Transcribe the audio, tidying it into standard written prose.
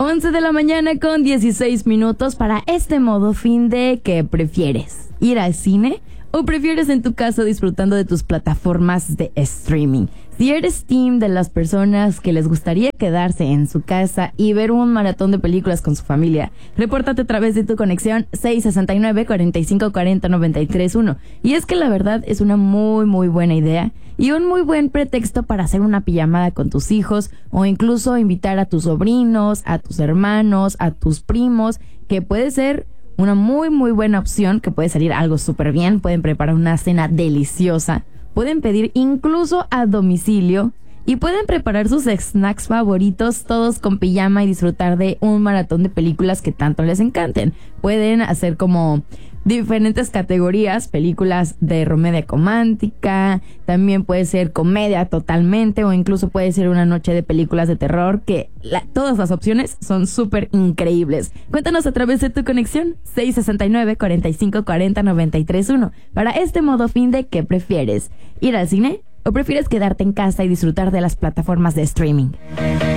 11 de la mañana con 16 minutos para este modo fin de ¿qué prefieres? ¿Ir al cine o prefieres en tu casa disfrutando de tus plataformas de streaming? Si eres team de las personas que les gustaría quedarse en su casa y ver un maratón de películas con su familia, repórtate a través de tu conexión 669-4540-931. Y es que la verdad es una muy buena idea y un muy buen pretexto para hacer una pijamada con tus hijos o incluso invitar a tus sobrinos, a tus hermanos, a tus primos, que puede ser una muy buena opción, que puede salir algo súper bien. Pueden preparar una cena deliciosa, pueden pedir incluso a domicilio y pueden preparar sus snacks favoritos todos con pijama y disfrutar de un maratón de películas que tanto les encanten. Pueden hacer como diferentes categorías, películas de comedia romántica, también puede ser comedia totalmente o incluso puede ser una noche de películas de terror, que todas las opciones son súper increíbles. Cuéntanos a través de tu conexión 669-4540-931 para este modo fin de ¿qué prefieres? ¿Ir al cine o prefieres quedarte en casa y disfrutar de las plataformas de streaming?